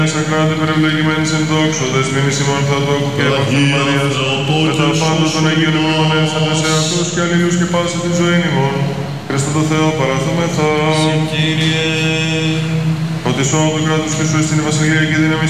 Σακράτη περιευλογημένης εν δόξο, δεσμήνης ημών Θεοτόκου και Επαφής Μαρίας, με τα πάντα των Αγίων ημνημονεύσαντες σε αυτούς και αλλήλους και πάση την ζωή ημών. Χριστό το Θεό παραθούμεθα. Συ Κύριε. Ότι σώμα του κράτους και σου στην η βασιλεία και η δύναμη